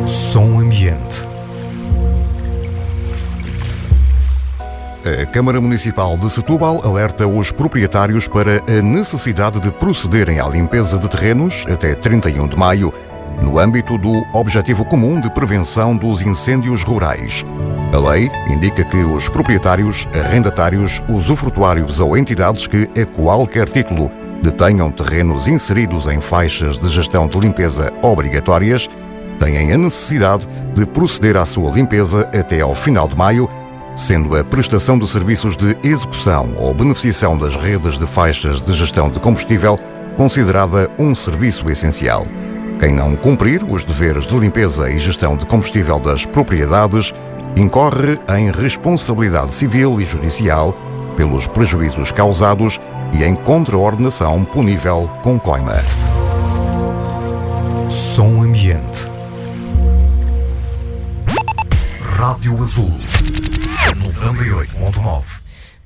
Som Ambiente. A Câmara Municipal de Setúbal alerta os proprietários para a necessidade de procederem à limpeza de terrenos até 31 de maio, no âmbito do Objetivo Comum de Prevenção dos Incêndios Rurais. A lei indica que os proprietários, arrendatários, usufrutuários ou entidades que, a qualquer título, detenham terrenos inseridos em faixas de gestão de limpeza obrigatórias, têm a necessidade de proceder à sua limpeza até ao final de maio, sendo a prestação de serviços de execução ou beneficiação das redes de faixas de gestão de combustível considerada um serviço essencial. Quem não cumprir os deveres de limpeza e gestão de combustível das propriedades incorre em responsabilidade civil e judicial pelos prejuízos causados e em contraordenação punível com coima. Som Ambiente. Rádio Azul.